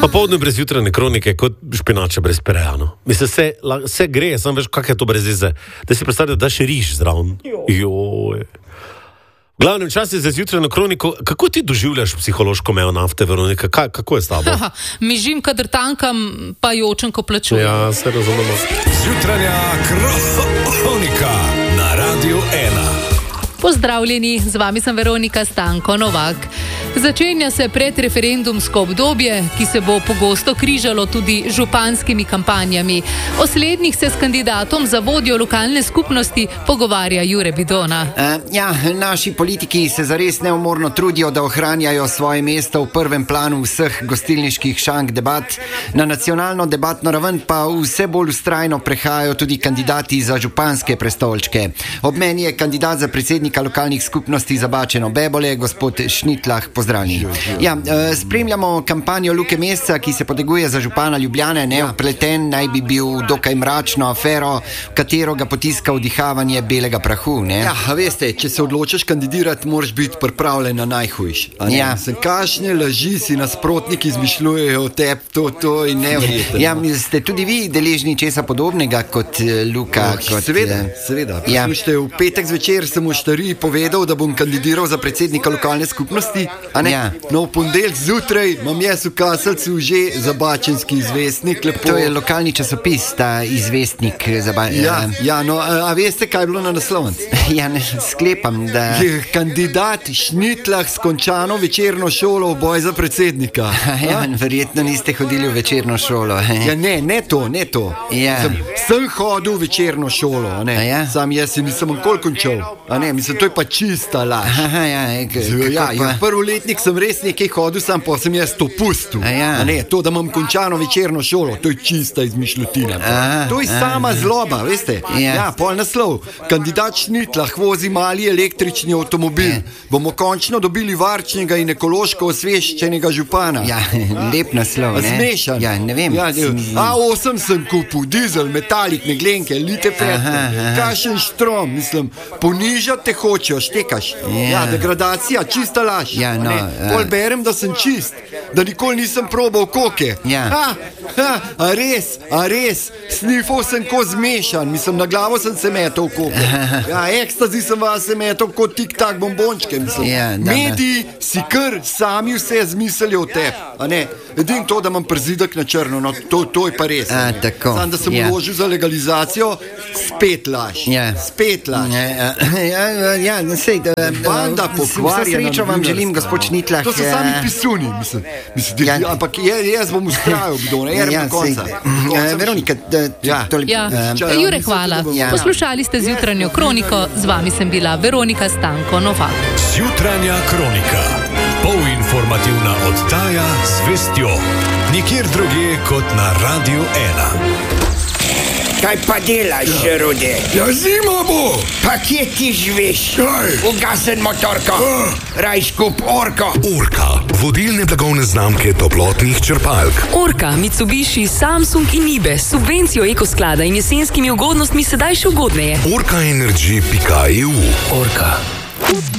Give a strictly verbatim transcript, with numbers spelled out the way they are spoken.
Popoldne brez jutranje kronike je kot špinača brez pereja. No. Mislim, se, la, se gre, samo veš, kak je to brez veze. Da si predstavlja, da daš riž zraven. Joj. V glavnem čas je za zjutrajno kroniko. Kako ti doživljaš psihološko mejo nafte, Veronika? Kaj, kako je s tabo? Mižim, kadar tankam, pa jočem, ko plačujem. Ja, se razumemo. Zjutranja kronika na Radiu ena. Pozdravljeni, z vami sem Veronika Stanko Novak. Začenja se predreferendumsko obdobje, ki se bo pogosto križalo tudi županskimi kampanjami. O slednjih se s kandidatom za vodjo lokalne skupnosti pogovarja Jure Bidona. Uh, ja, naši politiki se zares neumorno trudijo, da ohranjajo svoje mesto v prvem planu vseh gostilniških šank debat. Na nacionalno debatno raven pa vse bolj vztrajno prehajajo tudi kandidati za županske prestolčke. Ob meni je kandidat za predsednika lokalnih skupnosti Zabačeno Bebole, gospod Šnitlah. Pozdravljeni. Ja, spremljamo kampanjo Luke Mesca, ki se poteguje za župana Ljubljane. Neupleten naj bi bil dokaj mračno afero, v katero ga potiska vdihavanje belega prahu. Ne? Ja, a veste, če se odločiš kandidirati, moraš biti pripravljen na najhujš. Ja. Kašne laži si nasprotniki izmišljujejo o tebi, to, to in neverjetno. Ja, ste tudi vi deležni česa podobnega kot Luka? Oh, kot, seveda, seveda. Ja. Poslušajte, v petek zvečer sem v Štariji povedal, da bom kandidiral za predsednika lokalne skupnosti. A ne? Ja. No, v ponedeljek zjutraj imam jaz v Kaselcu že Zabačenski izvestnik. Lepo. To je lokalni časopis, ta izvestnik Zabačenski. Ja, ja, no, a, a veste, kaj je bilo na naslovnici? Ja, ne sklepam, da... Je kandidat Šnitlah s končano večerno šolo v boj za predsednika. Ja, verjetno niste hodili v večerno šolo. Ja, ne, ne to, ne to. Ja. Sem, sem hodil v večerno šolo, a ne? A ja? Sam jaz si nisem nikoli končal. A ne, mislim, to je pa čista laž. Aha, ja, kako Ja, pa? ja, prvoletnik sem res nekaj hodil, sam pa sem jaz to pustil. A ja. A ne, to, da imam končano večerno šolo, to je čista izmišljotina. Aha, To je aha. sama zloba, veste? Ja. Ja, pol naslov. Kandidat Šnitlah vozi mali električni avtomobil. Ja. Bomo končno dobili varčnega in ekološko osveščenega župana. Ja, lep naslov, A ne? Zmešan. Ja, ne vem. Ja, Sem- A osem sem kupil, dizel, metalik, ne glenke, lite Aha, fete. aha. Kašen štrom, mislim, ponižati te hočejo, štekaš. Ja. Ja, degradacija, čista laž. Ja, no, A ne? ja. Pol berem, da sem čist, da nikoli nisem probal koke. Ja. Ha, ha, a res, a res, snifal sem ko zmešan, mislim, na glavo sem se metal koke. Ja, ekstazi sem vas se metal kot tik-tak bombončke, mislim. Ja, da, da. Mediji si kar sami vse zmislijo o tebi, a ne? Edin to, da imam przidek na črno, no to, to je pa res. A, tako. Sam, da sem Ja. vložil za legalizacijo, spet laž. Ja. Spet laž. Ja, ja, ja, ja, sej, da, Banda pokvarjena. Vse srečo vam novinarska. želim, gospod Šnitlah. To so ja. sami pisuni, mislim. mislim Ja. ja. Ampak jaz, jaz bom ustrajal, kdo ne, jaz Ja, do konca. sej, Do konca. eh, Veronika, da, Ja. tole- Ja, eh, Ča- Jure, mislim, hvala. da bom- Ja. Poslušali ste zjutranjo kroniko, z vami sem bila Veronika Stanko Novak. Zjutranja kronika. Polinformativna oddaja z vestjo. Nikjer drugje kot na Radiu ena. Kaj pa delaš, Rude? Ja, zima bo! Pa kje ti živiš? Kaj? Ugasen motorko. Raj skup orko. Orka, vodilne blagovne znamke toplotnih črpalk. Orka, Mitsubishi, Samsung in Nibe s subvencijo ekosklada in jesenskimi ugodnostmi sedaj še ugodneje. orka energy pika e u. Orka.